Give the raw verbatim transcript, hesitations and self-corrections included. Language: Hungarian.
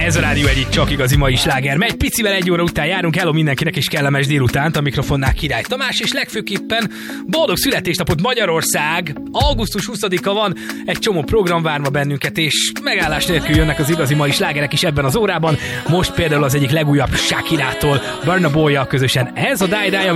Ez a Rádió egyik csak igazi mai sláger. Megy picivel egy óra után járunk. Hello mindenkinek és kellemes délutánt. A mikrofonnál Király Tamás, és legfőképpen boldog születésnapot Magyarország. augusztus huszadika van, egy csomó program vár ma bennünket, és megállás nélkül jönnek az igazi mai slágerek is ebben az órában. Most például az egyik legújabb Shakirától, Burna Boy-jal közösen ez a Die Die,